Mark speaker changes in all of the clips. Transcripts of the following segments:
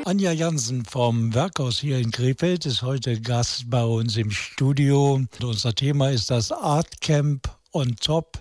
Speaker 1: Anja Jansen vom Werkhaus hier in Krefeld ist heute Gast bei uns im Studio. Und unser Thema ist das Art Camp on Top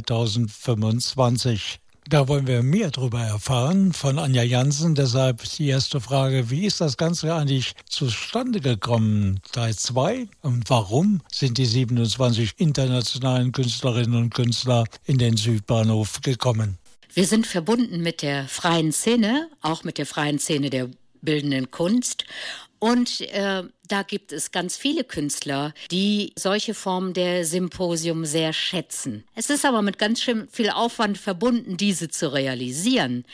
Speaker 1: 2025. Da wollen wir mehr darüber erfahren von Anja Jansen. Deshalb die erste Frage: Wie ist das Ganze eigentlich zustande gekommen? Teil 2. Und warum sind die 27 internationalen Künstlerinnen und Künstler in den Südbahnhof gekommen?
Speaker 2: Wir sind verbunden mit der freien Szene, auch mit der freien Szene der bildenden Kunst. Und da gibt es ganz viele Künstler, die solche Formen der Symposium sehr schätzen. Es ist aber mit ganz schön viel Aufwand verbunden, diese zu realisieren.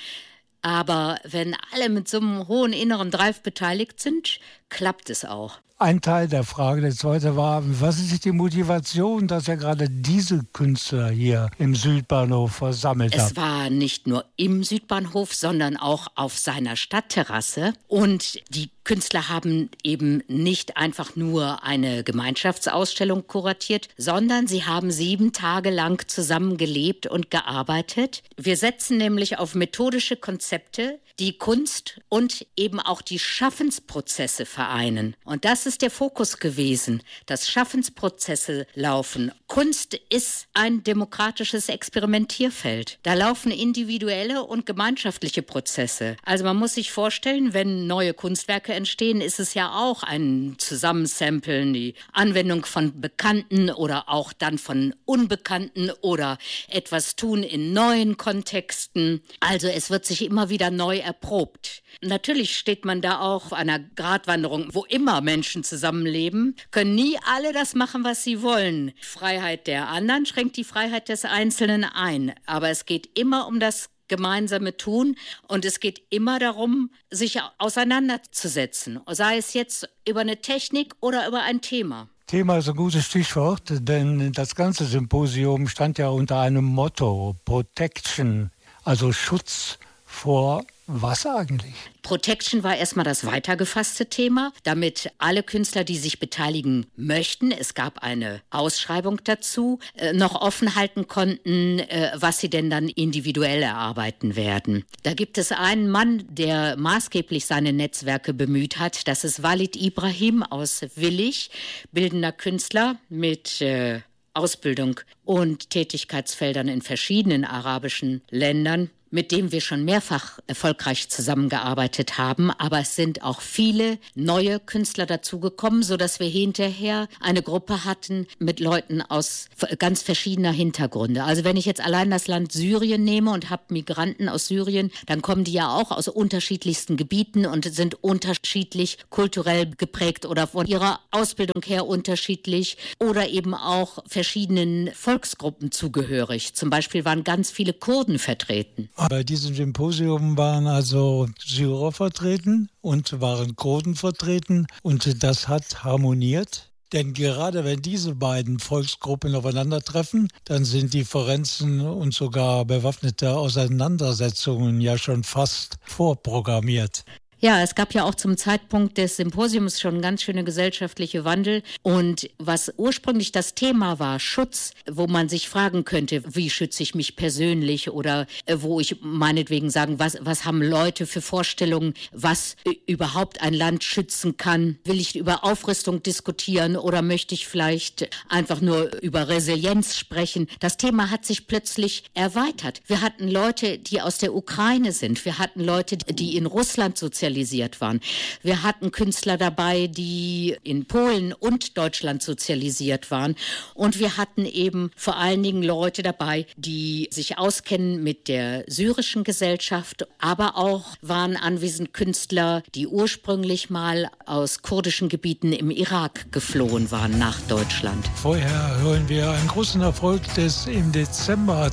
Speaker 2: Aber wenn alle mit so einem hohen inneren Drive beteiligt sind, klappt es auch.
Speaker 1: Ein Teil der Frage, der zweite war, was ist die Motivation, dass er gerade diese Künstler hier im Südbahnhof versammelt hat?
Speaker 2: Es war nicht nur im Südbahnhof, sondern auch auf seiner Stadtterrasse. Und die Künstler haben eben nicht einfach nur eine Gemeinschaftsausstellung kuratiert, sondern sie haben 7 Tage lang zusammen gelebt und gearbeitet. Wir setzen nämlich auf methodische Konzepte, die Kunst und eben auch die Schaffensprozesse vereinen. Und das ist der Fokus gewesen, dass Schaffensprozesse laufen. Kunst ist ein demokratisches Experimentierfeld. Da laufen individuelle und gemeinschaftliche Prozesse. Also man muss sich vorstellen, wenn neue Kunstwerke entstehen, ist es ja auch ein Zusammensampeln, die Anwendung von Bekannten oder auch dann von Unbekannten oder etwas tun in neuen Kontexten. Also es wird sich immer wieder neu erprobt. Natürlich steht man da auch auf einer Gratwanderung, wo immer Menschen zusammenleben, können nie alle das machen, was sie wollen. Die Freiheit der anderen schränkt die Freiheit des Einzelnen ein. Aber es geht immer um das gemeinsame Tun und es geht immer darum, sich auseinanderzusetzen. Sei es jetzt über eine Technik oder über ein Thema.
Speaker 1: Thema ist ein gutes Stichwort, denn das ganze Symposium stand ja unter einem Motto: Protection, also Schutz vor was eigentlich?
Speaker 2: Protection war erstmal das weitergefasste Thema, damit alle Künstler, die sich beteiligen möchten, es gab eine Ausschreibung dazu, noch offen halten konnten, was sie denn dann individuell erarbeiten werden. Da gibt es einen Mann, der maßgeblich seine Netzwerke bemüht hat. Das ist Walid Ibrahim aus Willich, bildender Künstler mit Ausbildung und Tätigkeitsfeldern in verschiedenen arabischen Ländern, mit dem wir schon mehrfach erfolgreich zusammengearbeitet haben. Aber es sind auch viele neue Künstler dazugekommen, sodass wir hinterher eine Gruppe hatten mit Leuten aus ganz verschiedener Hintergründe. Also wenn ich jetzt allein das Land Syrien nehme und habe Migranten aus Syrien, dann kommen die ja auch aus unterschiedlichsten Gebieten und sind unterschiedlich kulturell geprägt oder von ihrer Ausbildung her unterschiedlich oder eben auch verschiedenen Volksgruppen zugehörig. Zum Beispiel waren ganz viele Kurden vertreten.
Speaker 1: Bei diesem Symposium waren also Syrer vertreten und waren Kurden vertreten und das hat harmoniert. Denn gerade wenn diese beiden Volksgruppen aufeinandertreffen, dann sind Differenzen und sogar bewaffnete Auseinandersetzungen ja schon fast vorprogrammiert.
Speaker 2: Ja, es gab ja auch zum Zeitpunkt des Symposiums schon ganz schöne gesellschaftliche Wandel. Und was ursprünglich das Thema war, Schutz, wo man sich fragen könnte, wie schütze ich mich persönlich oder wo ich meinetwegen sagen, was haben Leute für Vorstellungen, was überhaupt ein Land schützen kann? Will ich über Aufrüstung diskutieren oder möchte ich vielleicht einfach nur über Resilienz sprechen? Das Thema hat sich plötzlich erweitert. Wir hatten Leute, die aus der Ukraine sind. Wir hatten Leute, die in Russland sozialisiert waren. Wir hatten Künstler dabei, die in Polen und Deutschland sozialisiert waren. Und wir hatten eben vor allen Dingen Leute dabei, die sich auskennen mit der syrischen Gesellschaft, aber auch waren anwesend Künstler, die ursprünglich mal aus kurdischen Gebieten im Irak geflohen waren nach Deutschland.
Speaker 1: Vorher hören wir einen großen Erfolg des im Dezember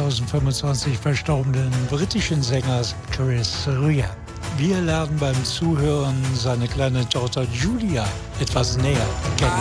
Speaker 1: 2025 verstorbenen britischen Sängers Chris Rea. Wir lernen beim Zuhören seine kleine Tochter Julia etwas näher kennen.